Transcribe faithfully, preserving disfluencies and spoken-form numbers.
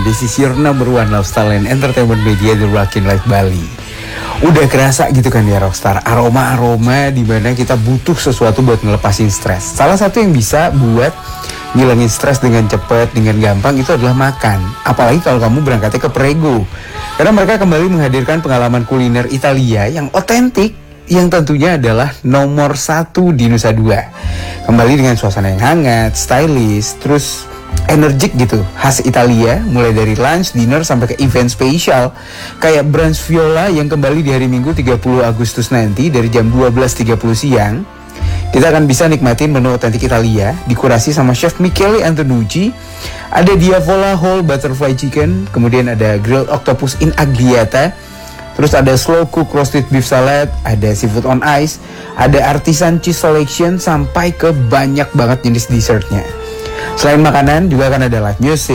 This is your number one lifestyle and entertainment media, The Rockin' Life Bali. Udah kerasa gitu kan ya Rockstar, aroma-aroma dimana kita butuh sesuatu buat ngelepasin stres. Salah satu yang bisa buat ngilangin stres dengan cepat, dengan gampang itu adalah makan. Apalagi kalau kamu berangkatnya ke Prego. Karena mereka kembali menghadirkan pengalaman kuliner Italia yang otentik, yang tentunya adalah nomor satu di Nusa Dua. Kembali dengan suasana yang hangat, stylish, terus energik gitu, khas Italia, mulai dari lunch, dinner, sampai ke event spesial kayak brunch Viola yang kembali di hari Minggu tiga puluh Agustus nanti dari jam dua belas tiga puluh siang. Kita akan bisa nikmatin menu otentik Italia dikurasi sama Chef Michele Antonucci. Ada Diavola Whole Butterfly Chicken, kemudian ada Grilled Octopus in Agliata, terus ada Slow Cook Roasted Beef Salad, ada Seafood on Ice, ada Artisan Cheese Selection, sampai ke banyak banget jenis dessertnya. Selain makanan juga akan ada live music,